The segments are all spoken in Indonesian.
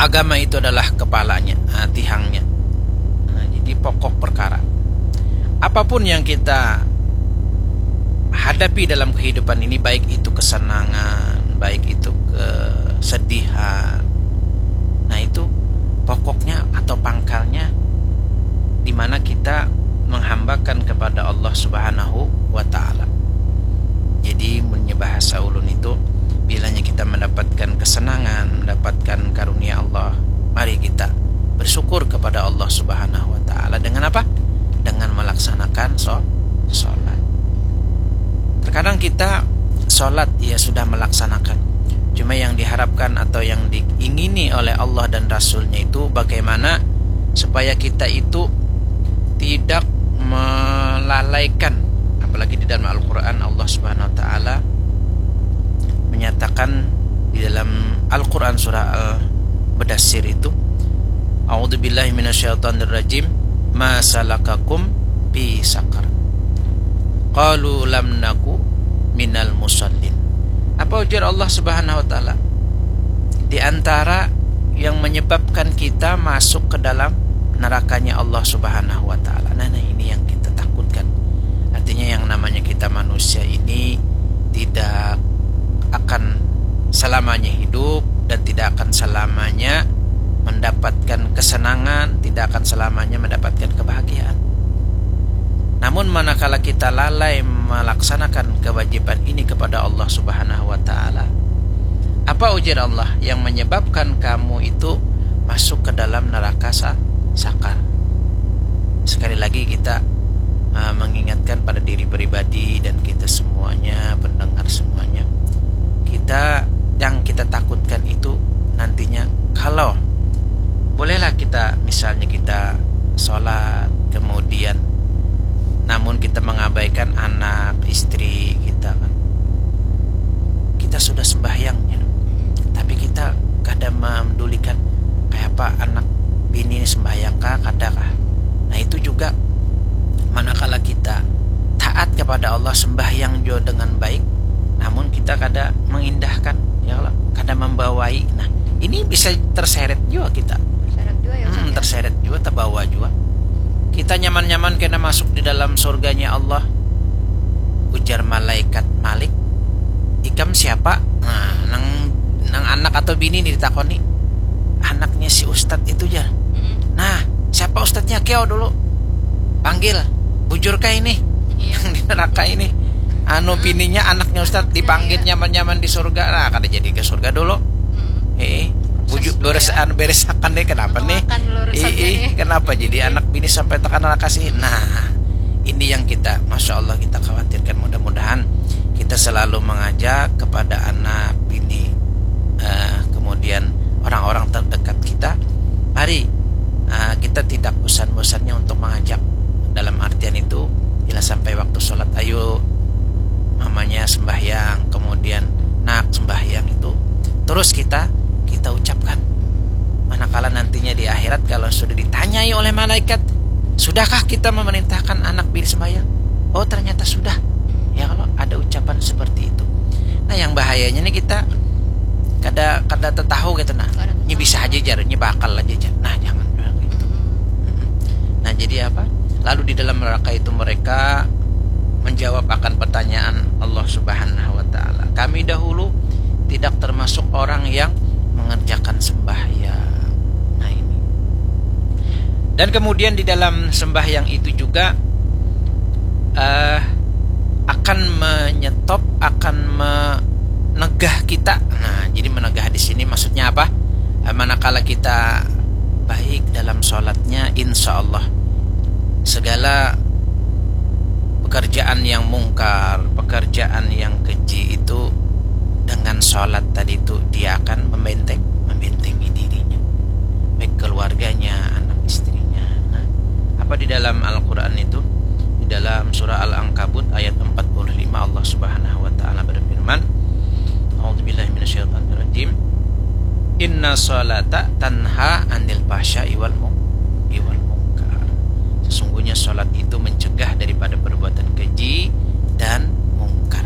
agama itu adalah kepalanya, tihangnya. Nah, jadi pokok perkara. Apapun yang kita hadapi dalam kehidupan ini, baik itu kesenangan, baik itu kesedihan, nah itu pokoknya atau pangkalnya di mana kita menghambakan kepada Allah Subhanahu wa ta'ala. Jadi bahasa ulun itu, bilanya kita mendapatkan kesenangan, mendapatkan karunia Allah, mari kita bersyukur kepada Allah Subhanahu wa ta'ala. Dengan apa? Dengan melaksanakan sholat. Terkadang kita sholat ya sudah melaksanakan, cuma yang diharapkan atau yang diingini oleh Allah dan Rasulnya itu bagaimana supaya kita itu tidak melalaikan. Apalagi di dalam Al-Quran Allah Subhanahu wa ta'ala menyatakan di dalam Al-Quran surah Al-Mudaththir itu, A'udzubillahi minasyaitonirrajim, ma salakakum fi saqar, qalu lam naku minal musallin. Apa ujar Allah Subhanahu wa ta'ala? Di antara yang menyebabkan kita masuk ke dalam nerakanya Allah Subhanahu wa ta'ala. Nah, ini yang kita takutkan. Artinya yang namanya kita manusia ini tidak akan selamanya hidup dan tidak akan selamanya mendapatkan kesenangan, tidak akan selamanya mendapatkan kebahagiaan. Namun manakala kita lalai melaksanakan kewajiban ini kepada Allah Subhanahu wa ta'ala, apa ujar Allah yang menyebabkan kamu itu masuk ke dalam neraka sakar? Sekali lagi kita mengingatkan pada diri pribadi dan kita semuanya, pendengar semuanya, kita yang kita takutkan itu nantinya kalau bolehlah kita misalnya kita sholat kemudian namun kita mengabaikan anak istri kita kan, kita sudah sembahyang ya, tapi kita kadang memedulikan kayak apa anak bini ini sembahyang kah kadakah. Nah itu juga manakala kita taat kepada Allah, sembahyang juga dengan baik, namun kita kadang mengindahkan ya Allah, kadang membawai. Nah ini bisa terseret juga kita, terseret juga, terbawa juga. Kita nyaman-nyaman kena masuk di dalam surganya Allah. Ujar malaikat Malik, ikam siapa? Nah, nang anak atau bini ini ditakoni. Anaknya si ustadz itu jar. Nah, siapa ustadznya? Keo dulu. Panggil. Bujur kah ini? Yang di neraka ini. Anu bininya anaknya ustadz dipanggil nyaman-nyaman di surga. Nah, kada jadi ke surga dulu. Bujuk beresakan deh kenapa nih? Kenapa jadi anak bini sampai tekan neraka sih? Nah, ini yang kita, masya Allah kita khawatirkan. Mudah-mudahan kita selalu mengajak kepada anak bini, kemudian orang-orang terdekat kita. Mari kita tidak bosan-bosannya untuk mengajak. Dalam artian itu, bila sampai waktu sholat, ayo mamanya sembahyang, kemudian nak sembahyang itu terus kita ucapkan. Manakala nantinya di akhirat kalau sudah ditanyai oleh malaikat, sudahkah kita memerintahkan anak bini sembahyang? Oh ternyata sudah. Ya kalau ada ucapan seperti itu. Nah yang bahayanya nih kita kada tahu gitu. Nah ini bisa aja jar, ini bakal aja jar. Nah jangan gitu. Nah jadi apa? Lalu di dalam neraka itu mereka menjawab akan pertanyaan Allah Subhanahu wa ta'ala. Kami dahulu tidak termasuk orang yang mengerjakan sembahyang. Nah ini. Dan kemudian di dalam sembahyang itu juga akan menyetop, akan menegah kita. Nah, jadi menegah di sini maksudnya apa? Manakala kita baik dalam sholatnya, insya Allah segala pekerjaan yang mungkar, pekerjaan yang keji itu dengan sholat tadi itu dia akan membentengi dirinya, baik keluarganya, anak istrinya. Nah, apa di dalam Al-Quran itu, di dalam surah Al-Ankabut ayat 45 Allah Subhanahu wa ta'ala berfirman, A'udzubillahi minasyaitonirrajim, inna sholata tanha anil fahsya'i wal munkar. Sesungguhnya sholat itu mencegah daripada perbuatan keji dan mungkar.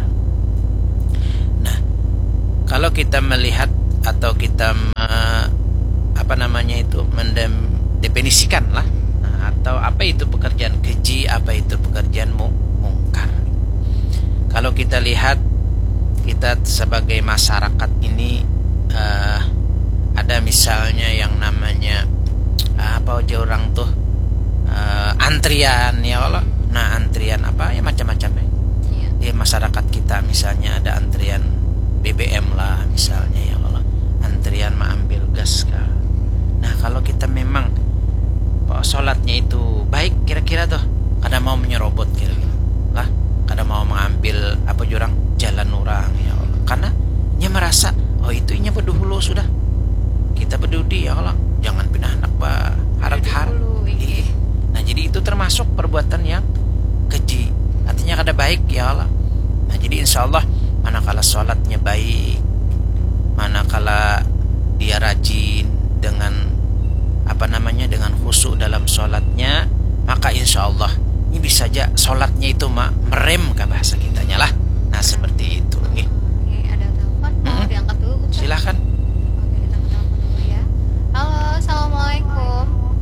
Nah, kalau kita melihat atau kita mendefinisikan lah, atau apa itu pekerjaan keji, apa itu pekerjaan mungkar. Kalau kita lihat, kita sebagai masyarakat ini ada misalnya yang namanya apa aja orang tuh antrian ya Allah. Nah, antrian apa ya macam-macam ya. Di masyarakat kita misalnya ada antrian BBM lah misalnya ya Allah. Antrian mengambil gas kah. Nah, kalau kita memang sholatnya itu baik kira-kira tuh, kada mau menyerobot kira-kira lah, kada mau mengambil apa jurang jalan orang ya Allah. Karena nya merasa oh itu inya berduhulu sudah. Kita berdudi ya Allah, jangan pindah anak harat-harat. Nah, jadi itu termasuk perbuatan yang keji. Artinya kada baik ya Allah. Nah, jadi insyaallah manakala sholatnya baik, manakala dia rajin dengan dengan khusyuk dalam sholatnya, maka insyaallah ini bisa saja sholatnya itu merem ke bahasa kitanya lah. Nah, seperti itu nih. Oke, ada telepon mau diangkat dulu Ustaz? Silakan. Oke, kita ke telepon dulu ya. Halo, assalamualaikum.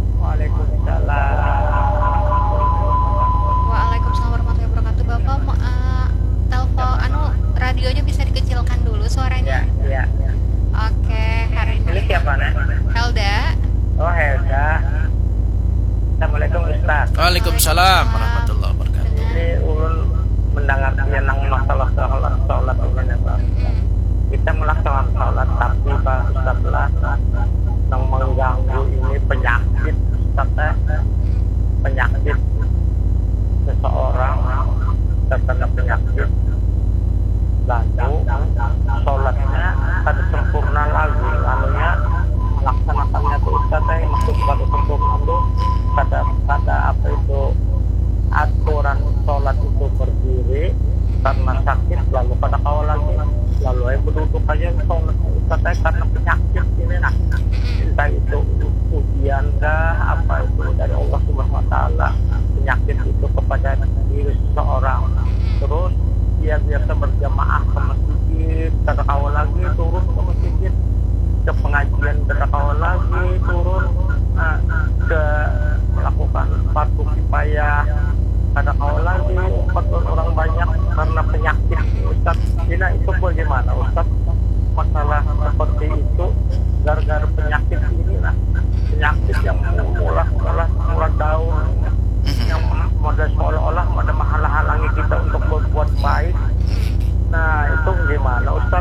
Waalaikumsalam warahmatullahi wabarakatuh. Bapak telepon radionya bisa dikecilkan dulu suaranya. Iya. Oke, hari ini. Ini siapa nih? Helda. Oh, Helda. Assalamualaikum Ustaz. Waalaikumsalam warahmatullahi wabarakatuh. Ini ulun mendengar yang masalah sholat ini Pak. Kita melaksanakan sholat tapi Pak Ustaz lah yang mengganggu ini penyakit Ustaz, penyakit seseorang terkena penyakit, lalu sholatnya kada sempurna lagi, lalunya melaksanakannya tuh Ustaz maksud kada sempurna tuh kada apa itu aturan sholat itu berdiri karena sakit lalu pada kawal lagi, lalu berduduk aja sholat Ustaz karena penyakit ini. Nah, entah itu ujian kah apa itu dari Allah Subhanahu wa taala, penyakit itu kepada diri seseorang, terus dia biasa berjamaah ke masjid, pada kawal lagi turun ke masjid, ke pengajian pada kawal lagi turun, ke melakukan fardu kifayah pada kawal lagi, fatwa orang banyak karena penyakit Ustaz. Ini itu bagaimana Ustaz? Masalah seperti itu gara-gara penyakit ini, nah penyakit yang mulai daun yang modal seolah-olah pada menghalang-halangi kita untuk berbuat baik. Nah, itu gimana Ustaz?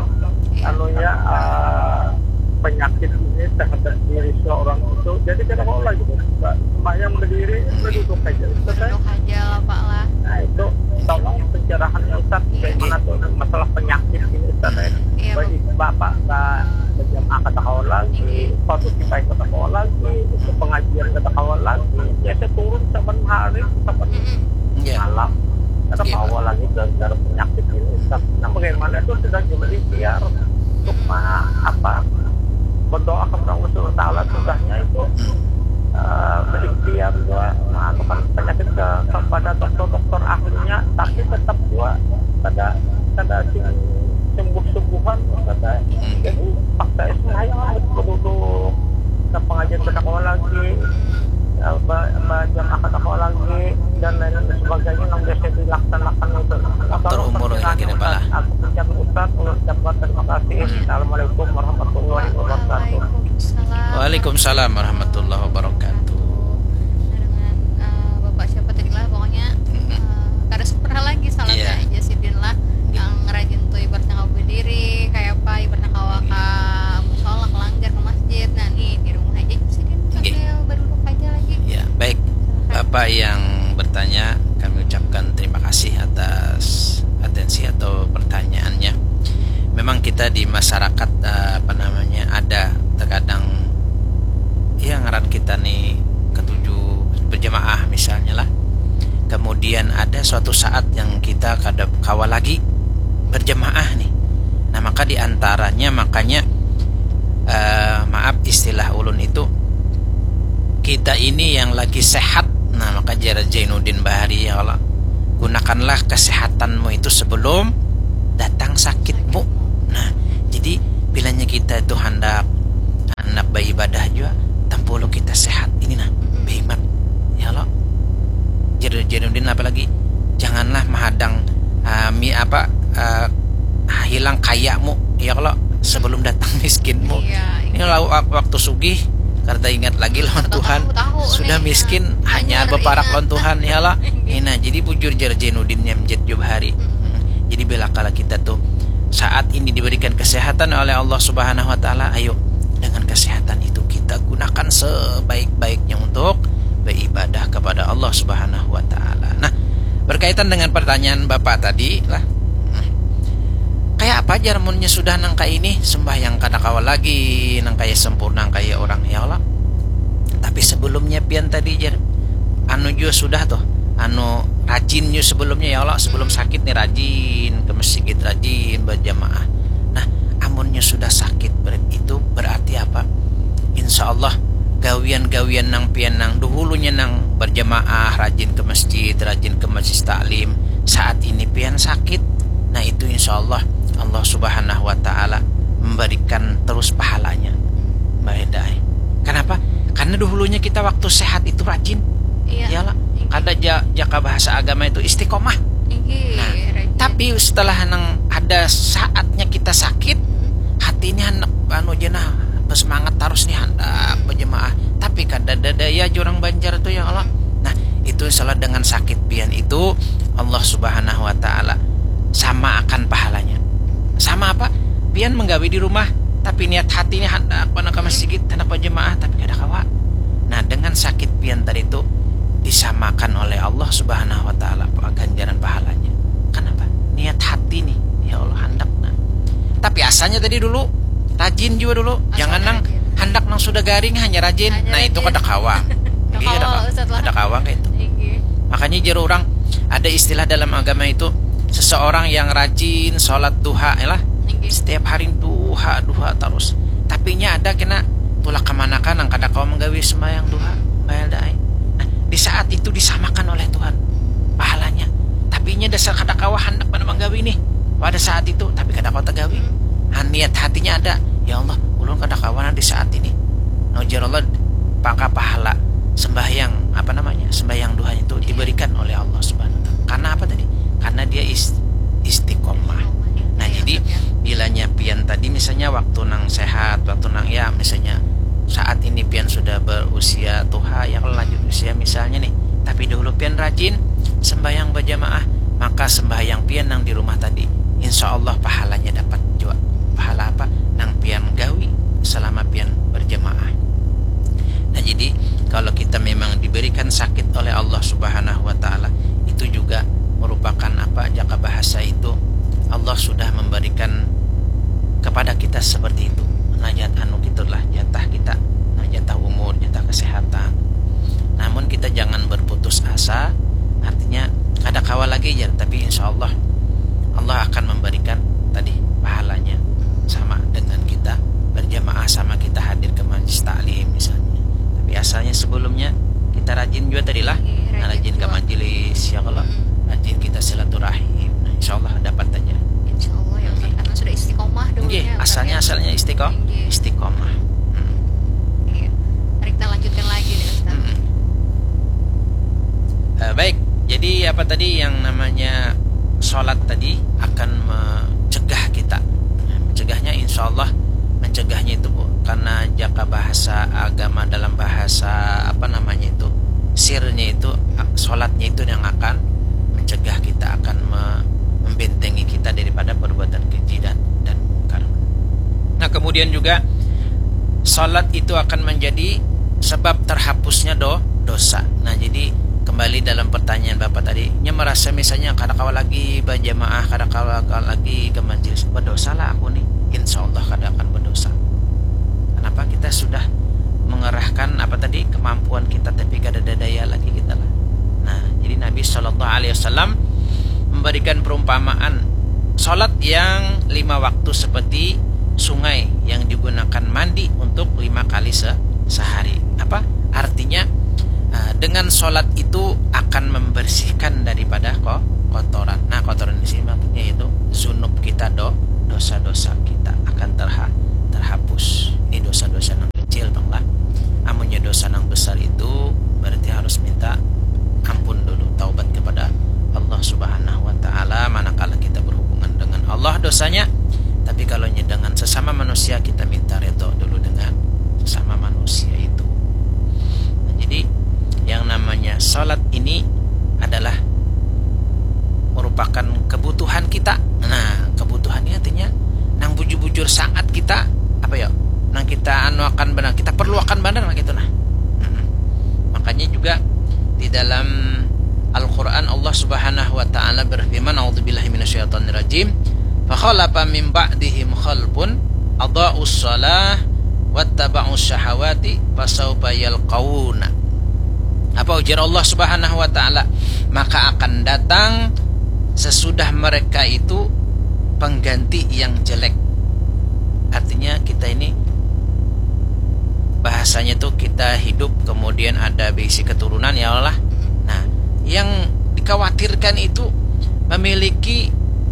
Penyakit ini terhadap diri seorang itu. Jadi kita mau lagi yang berdiri duduk aja. Duduk aja lah Pak lah. Nah, itu tolong pencerahannya Ustaz. Bagaimana tuh masalah penyakit ini Ustaz? Bagi Bapak berjamaah kata kawal lagi, suatu kita kata kawal lagi, itu pengajian kata kawal lagi. Biasa turun saban hari, saban malam kata kawal lagi gara-gara penyakit ini Ustaz. Nah, bagaimana itu sudah jadi biar untuk berdoa kepada Allah Subhanahu wa taala sudahnya itu berikhtiar juga melakukan penyakit kepada dokter-dokter ahlinya, tapi tetap juga kada sembuh-sembuhan kada. Jadi paksa saya berduduk ke pengajian bertakwa lagi, jamaah bertakwa lagi dan lain sebagainya yang biasa dilaksanakan itu. Dokter umur kira-kira Pak. Aku ucap Ustaz, ucapkan terima kasih. Assalamualaikum warahmatullahi wabarakatuh. Waalaikumsalam warahmatullahi wabarakatuh. Dengan Bapak siapa tadi lah pokoknya kada sempurna lagi salatnya aja sidin lah yang rajin tuh ibaratnya kau berdiri kayak apa ibaratnya kau ke musola kelanggar ke masjid. Nah nih di rumah aja sidin sambil berduduk aja lagi. Ya, baik. Bapak yang bertanya, kami ucapkan terima kasih atas atensi atau pertanyaannya. Memang kita di masyarakat ada terkadang ngaran kita nih ketujuh berjamaah misalnya lah. Kemudian ada suatu saat yang kita kawal lagi berjamaah nih. Nah, maka di antaranya makanya maaf istilah ulun itu, kita ini yang lagi sehat. Nah, maka Jarad Zainuddin Bahari ya Allah, gunakanlah kesehatanmu itu sebelum datang sakitmu. Nah, jadi bilanya kita itu hendak bayi-bayi beribadah juga tampolo kita sehat ini nah behimat ya Allah. Jadiudin apalagi janganlah menghadang hilang kayamu ya Allah sebelum datang miskinmu. Ini waktu sugih karena ingat lagi lawan Tuhan sudah miskin hanya beparak lawan Tuhan ya Allah. Nah jadi bujur Jainuddin nyamjet jub hari. Jadi bila kala kita tuh saat ini diberikan kesehatan oleh Allah Subhanahu wa taala, ayo dengan kesehatan itu kita gunakan sebaik-baiknya untuk beribadah kepada Allah Subhanahu wa taala. Nah, berkaitan dengan pertanyaan Bapak tadi lah. Kayak apa jarmunnya sudah nang kayak ini sembahyang kada kawal lagi nang kayak sempurna kayak orang ya Allah. Tapi sebelumnya pian tadi jar anu juga sudah tuh anu rajin juga sebelumnya ya Allah, sebelum sakit nih rajin ke masjid, rajin berjamaah. Nah, amunnya sudah sakit itu berarti apa? Insya Allah gawian-gawian nang pian nang dahulunya nang berjamaah, rajin ke masjid, rajin ke majlis taklim, saat ini pian sakit. Nah itu insya Allah Allah Subhanahu wa taala memberikan terus pahalanya. Mbak Edai. Kenapa? Karena dahulunya kita waktu sehat itu rajin. Iyalah. Kada jaka bahasa agama itu istiqomah. Nah, tapi setelah nang ada saatnya kita sakit, hatinya hendak jenah bersemangat terus nih hendak berjemaah. Tapi kada daya jurang Banjar tuh ya Allah. Nah, itu salah dengan sakit pian itu Allah Subhanahu wa taala sama akan pahalanya. Sama apa? Pian menggawi di rumah tapi niat hatinya hendak ke masjid, hendak berjemaah tapi kada kawa. Nah, dengan sakit pian tadi itu disamakan oleh Allah Subhanahu wa taala ganjaran pahalanya. Kenapa? Niat hati nih ya Allah hendak. Nah. Tapi asalnya tadi dulu rajin juga dulu. Jangan nang hendak nang sudah garing hanya rajin. Nah, itu kada kawa. Kada kawa kayak itu. Makanya jero orang ada istilah dalam agama itu seseorang yang rajin sholat duha lah. Setiap hari duha terus. Tapi nya ada kena tulak kemanakan nang kada kawa menggawi sembahyang duha. Bayal dae. Di saat itu disamakan oleh Tuhan pahalanya. Tapi nya dasar kada kawa hendak pada menggawi nih pada saat itu tapi kada kawa tagawi. Niat hatinya ada ya Allah ulun kada kawa di saat ini nojar Allah pangka pahala sembahyang sembahyang duha itu diberikan oleh Allah Subhanahu wa taala. Karena apa tadi? Karena dia istiqomah. Nah jadi bilanya pian tadi misalnya waktu nang sehat, waktu nang ya misalnya saat ini pian sudah berusia tuha ya kalau lanjut usia misalnya nih, tapi dahulu pian rajin sembahyang berjamaah, maka sembahyang pian nang di rumah tadi insya Allah pahalanya dapat juga. Pahala apa? Nang pian gawi selama pian berjamaah. Nah jadi kalau kita memang diberikan sakit oleh Allah Subhanahu wa taala, itu juga merupakan apa? Jaka bahasa itu Allah sudah memberikan kepada kita seperti itu. Najat anu gitulah jatah kita, jatah umur, jatah kesehatan. Namun kita jangan berputus asa. Artinya kada kawal lagi ya, tapi insya Allah Allah akan memberikan tadi pahalanya sama dengan kita berjamaah, sama kita hadir ke majlis taklim misalnya. Tapi asalnya sebelumnya kita rajin juga tadi lah, rajin ke majelis ya Allah, rajin kita silaturahim. Nah, insya Allah dapat aja. Insya Allah ya Ustaz, karena sudah istiqomah dulunya. Asalnya istiqomah. Iya. Mari kita lanjutkan lagi nih Ustaz. Baik, jadi apa tadi yang namanya sholat tadi akan mencegah kita. Mencegahnya insya Allah, mencegahnya itu karena jaka bahasa agama dalam bahasa itu sirnya itu sholatnya itu yang akan mencegah kita, akan membentengi kita daripada perbuatan keji dan mungkar. Nah kemudian juga sholat itu akan menjadi sebab terhapusnya dosa. Nah jadi kembali dalam pertanyaan Bapak tadi, merasa misalnya kada kawal lagi berjamaah, kada kawal lagi ke majelis, berdosa lah aku nih. Insya Allah kada akan berdosa. Kenapa? Kita sudah mengerahkan kemampuan kita, tapi kada ada daya lagi kita lah. Nah jadi Nabi SAW memberikan perumpamaan sholat yang 5 waktu seperti sungai yang digunakan mandi untuk 5 kali sehari. Apa artinya? Dengan sholat itu akan membersihkan daripada kotoran. Nah kotoran di sini maksudnya itu zunub kita, dosa-dosa kita akan terhapus. Ini dosa-dosa yang kecil bang lah. kita akan benar, kita perlu akan benar gitu nah. Makanya juga di dalam Al-Qur'an Allah Subhanahu wa taala berfirman, a'udzubillahi minasyaitonir rajim, fa khalafa min ba'dihim khalfun adaa'us shalah wattaba'us syahawati fasawfa yalqauna. Apa ujar Allah Subhanahu wa taala? Maka akan datang sesudah mereka itu pengganti yang jelek. Artinya kita ini bahasanya tuh kita hidup kemudian ada basic keturunan ya Allah. Nah, yang dikhawatirkan itu memiliki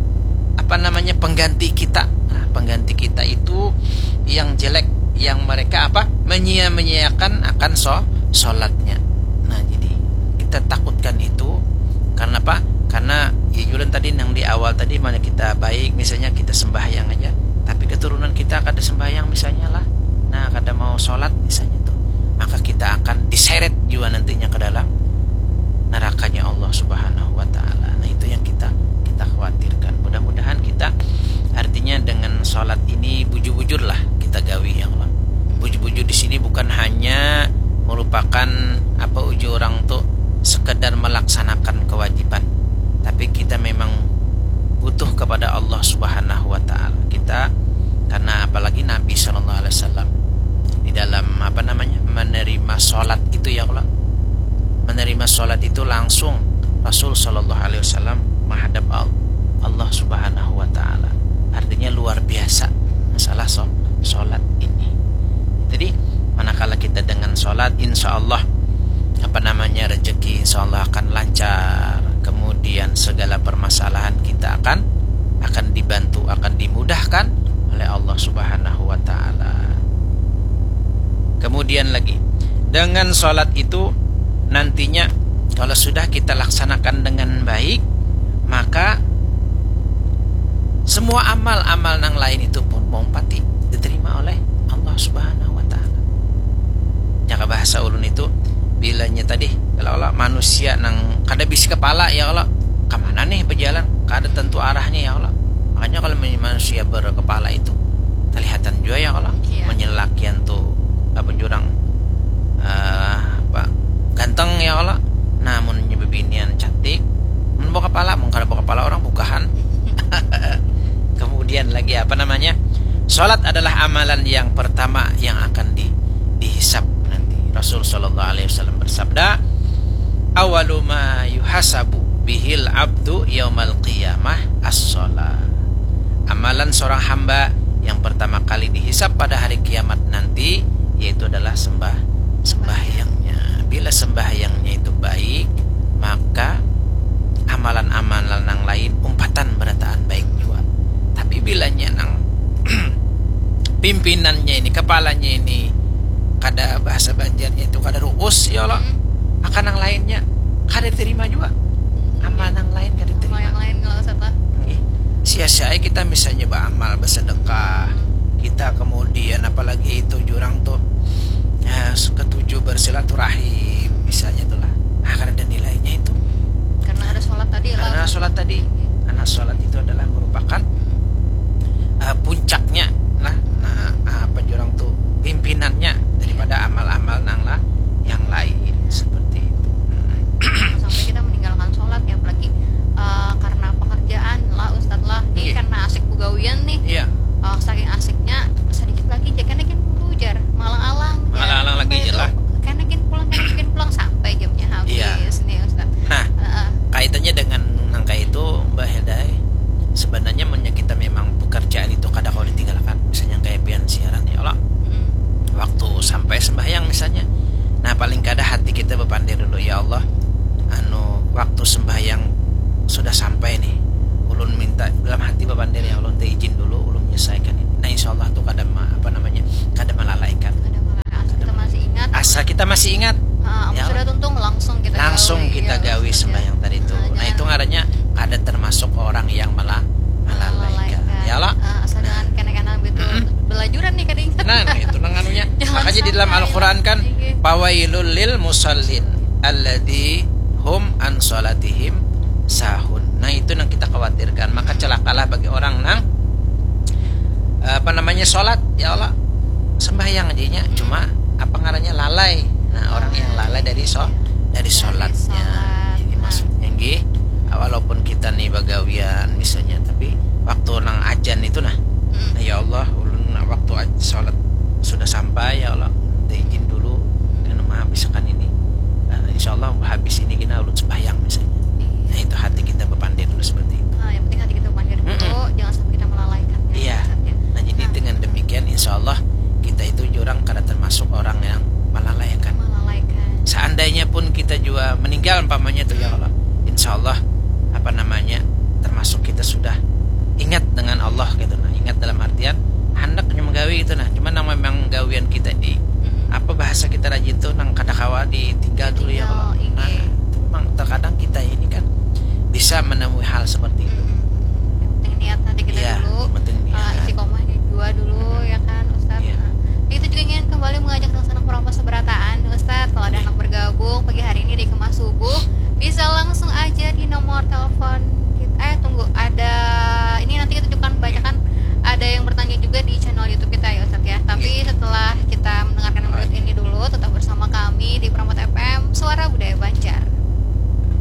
pengganti kita. Nah, pengganti kita itu yang jelek, yang mereka menyia-nyiakan akan sholatnya. Nah, jadi kita takutkan itu karena apa? Karena ya Yulen tadi yang di awal tadi, mana kita baik misalnya kita sembahyang aja, tapi keturunan kita kada sembahyang misalnya lah. Nah, kada mau sholat misalnya tuh, maka kita akan diseret juga nantinya ke dalam nerakanya Allah Subhanahu wa taala. Nah, itu yang kita khawatirkan. Mudah-mudahan kita artinya dengan sholat ini bujur-bujur lah kita gawi ya Allah. Bujur-bujur di sini bukan hanya merupakan uji orang tuh sekedar melaksanakan kewajiban, tapi kita memang butuh kepada Allah Subhanahu wa taala. Kita karena apalagi Nabi sallallahu alaihi wasallam di dalam menerima sholat itu ya Allah, menerima sholat itu langsung Rasul sallallahu alaihi wasallam menghadap Allah Subhanahu wa taala. Artinya luar biasa masalah sholat ini. Jadi manakala kita dengan sholat, insya Allah rezeki insya Allah akan lancar. Kemudian segala permasalahan kita akan dibantu, akan dimudahkan oleh Allah Subhanahu wa taala. Kemudian lagi, dengan sholat itu nantinya kalau sudah kita laksanakan dengan baik, maka semua amal-amal yang lain itu pun pati diterima oleh Allah Subhanahu wa taala. Jaka bahasa ulun itu bilanya tadi kalau Allah manusia nang kada bisi kepala ya Allah, kemana nih berjalan, kada tentu arahnya ya Allah. Makanya kalau manusia berkepala itu kelihatan juga ya Allah, menyelakian tuh jurang ganteng ya Allah, namun nyebebinian cantik bawa kepala, kada bawa kepala orang bukahan. Kemudian lagi sholat adalah amalan yang pertama yang akan dihisab nanti. Rasul sallallahu alaihi wasallam bersabda, awalu ma yuhasabu bihil abdu yaumal qiyamah as-shalah. Amalan seorang hamba yang pertama kali dihisab pada hari kiamat nanti yaitu adalah sembahyangnya. Bila sembahyangnya itu baik, maka amalan-amalan yang lain umpatan berataan baik juga. Tapi bila nang pimpinannya ini, kepalanya ini kada bahasa Banjarnya itu kada ruus ya Allah, akan yang lainnya kada terima juga. Amalan yang lain kada terima. Yang lain enggak usah lah. Sia-sia kita misalnya beramal, bersedekah, kita kemudian apalagi itu jurang tuh ketujuh bersilaturahim misalnya itulah, akan ada nilainya itu. Karena ada sholat tadi. Karena sholat itu adalah merupakan puncaknya lah. Nah, jurang tuh pimpinannya daripada amal-amal yang lain seperti itu. Sampai kita meninggalkan sholat ya, apalagi karena pekerjaan lah Ustadz lah. Ini karena asik bugawian nih. Iya. Saking asiknya sedikit lagi jangan dulu jar malang-alang lagi jelas. Karena pulang sampai jamnya habis nih Ustadz. Nah, kaitannya dengan angka itu Mbak Hilda, sebenarnya kita memang pekerjaan itu kadang kalau ditinggalkan, misalnya kayak pian siaran ya Allah, waktu sampai sembahyang misalnya. Nah, paling kada hati kita berpandai dulu ya Allah, waktu sembahyang sudah sampai nih, ulun minta dalam hati berpandai ya Allah, izin dulu ulun menyelesaikan ini. Nah, insyaallah tuh kada kada melalaikan. Asal kita masih ingat. Ya, sudah tuntung langsung kita gawi sembahyang tadi itu. Nah, itu ngarannya ada termasuk orang yang melalaikan. Ya Allah. Asal jangan kena-kena betul belajuran nih kadang. Nah, itu nanganunya. Makanya di dalam Al-Qur'an kan fawailul lil musallin alladzi hum an salatihim sahun. Nah, itu yang kita khawatirkan. Maka celakalah bagi orang sholat ya Allah, sembahyang aja cuma apa ngarannya lalai. Nah, orang yang lalai dari sholatnya. Jadi maksudnya nggih, walaupun kita nih bagawian misalnya, tapi waktu nang ajan itu nah ya Allah, ulun waktu sholat sudah sampai, ya Allah izin dulu kan menghabiskan ini, insya Allah habis ini kita ulun sembahyang misalnya. Nah itu hati kita berpandai dulu seperti itu. Yang penting hati kita berpandai dulu, jangan sampai kita melalaikan. Iya. Nah jadi dengan demikian insya Allah kita itu jurang karena termasuk orang yang melalaikan. Seandainya pun kita juga meninggal umpamanya tuh ya Allah, insya Allah termasuk kita sudah ingat dengan Allah gitu. Nah ingat dalam artian hendak menggawi gitu. Nah cuman memang gawian kita di apa bahasa kita rajin tuh nang kadakawa ditinggal dulu ya Allah. Nah memang terkadang kita ini kan bisa menemui hal seperti itu.